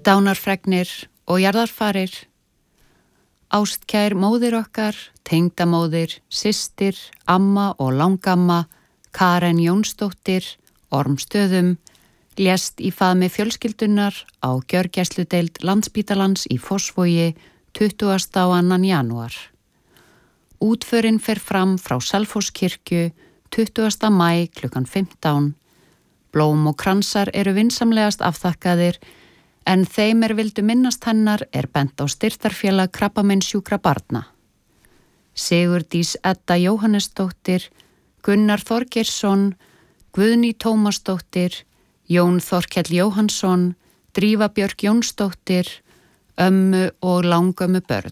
Dánarfregnir og jarðarfarir, ástkær móðir okkar, tengdamóðir, systir, amma og langamma, Karen Jónsdóttir, Ormstöðum, lést í faðmi fjölskyldunar á gjörgæsludeild Landspítalans í Fossvogi 22. janúar. Útförin fer fram frá Selfosskirkju 20. maí klukkan 15. Blóm og kransar eru vinsamlegast afþakkaðir, en þeim vildu minnast hennar bent á styrktarfélag krabbameinssjúkra barna. Sigurdís Edda Jóhannesdóttir, Gunnar Þorgeirsson, Guðný Tómasdóttir, Jón Þorkell Jóhannsson, Drífa Björk Jónsdóttir, ömmu og langömmu börn.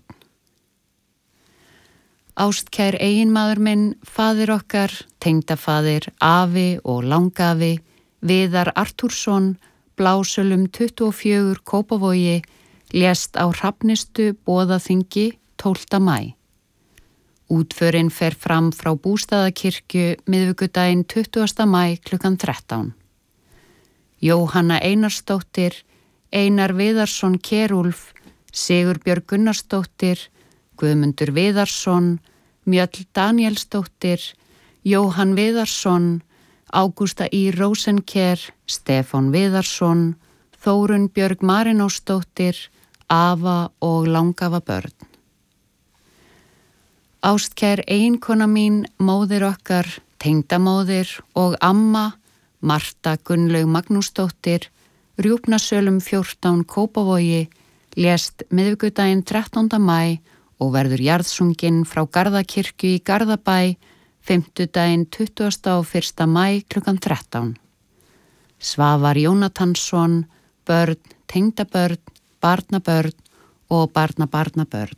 Ástkær eiginmaður minn, faðir okkar, tengdafaðir, afi og langafi, Viðar Artúrsson, Blásölum 24 Kópavogi, lést á Hrafnistu Boðaþingi 12. maí. Útförin fer fram frá Bústaðakirkju miðvikudaginn 20. maí klukkan 13. Jóhanna Einarsdóttir, Einar Viðarsson Kerúlf, Sigurbjörg Gunnarsdóttir, Guðmundur Viðarsson, Mjöll Danielsdóttir, Jóhann Viðarsson, Ágústa í Rósenker, Stefán Viðarsson, Þórunn Björg Marinósdóttir, afa og langafa börn. Ástkær eiginkona mín, móðir okkar, tengdamóðir og amma, Marta Gunnlaug Magnúsdóttir, Rjúpnasölum 14 Kópavogi, lést miðvikudaginn 13. maí og verður jarðsungin frá Garðakirkju í Garðabæ fimmtudaginn 21. maí klukkan 13. Svavar Jónatansson, börn, tengdabörn, barnabörn og barnabarnabörn.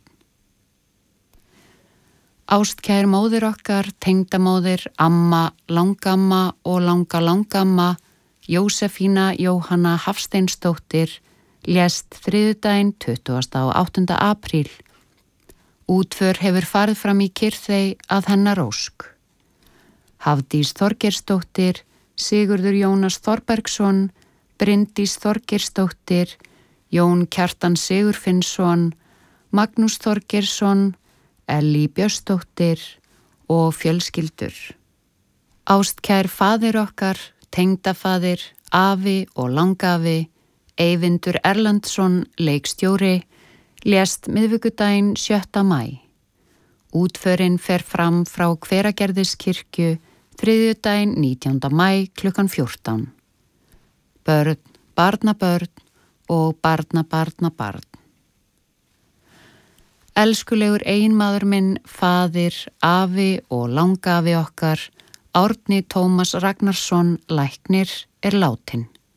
Ástkær móðir okkar, tengdamóðir, amma, langamma og langalangamma, Jósefína Jóhanna Hafsteinsdóttir, lést þriðjudaginn 28. apríl. Útför hefur farið fram í Kyrþey að hennar ósk. Hafdís Þorgeirsdóttir, Sigurður Jónas Þorbergsson, Bryndís Þorgeirsdóttir, Jón Kjartan Sigurfinnsson, Magnús Þorgeirsson, Ellý Björnsdóttir og fjölskyldur. Ástkær faðir okkar, tengdafaðir, afi og langafi, Eyvindur Erlandsson, leikstjóri, lést miðvikudaginn 7. maí. Útförin fer fram frá Hveragerðiskirkju þriðjudaginn 19. maí klukkan 14. Börn, barnabörn og barnabarnabarn. Elskulegur eiginmaður minn, faðir, afi og langafi okkar, Árni Tómas Ragnarsson, læknir, látinn.